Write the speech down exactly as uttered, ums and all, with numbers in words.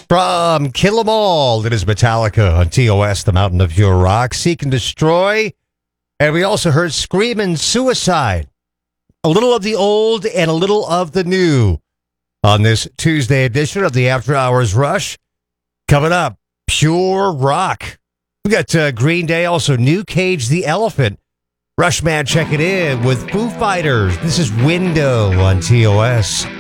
From Kill 'Em All, it is Metallica on T O S, the Mountain of Pure Rock, Seek and Destroy. And we also heard Screamin' Suicide. A little of the old and a little of the new on this Tuesday edition of the After Hours Rush. Coming up, Pure Rock. We got uh, Green Day, also New Cage the Elephant. Rushman checking in with Foo Fighters. This is Window on T O S.